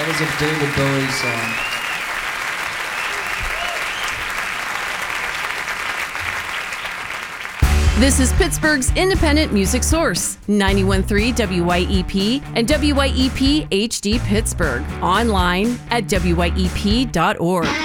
That was a David Bowie song. This is Pittsburgh's independent music source, 91.3 WYEP and WYEP HD Pittsburgh. Online at WYEP.org.